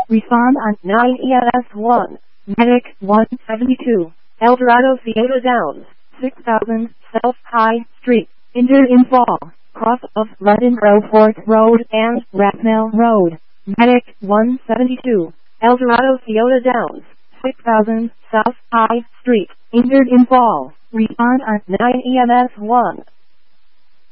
Respond on 9 EMS 1. Medic 172. Eldorado Theater Downs, 6000 South High Street. Injured in fall. Cross of London Fort Road and Rathmell Road. Medic 172. Eldorado Theater Downs, 6000 South High Street. Injured in fall. Respond on 9 EMS 1.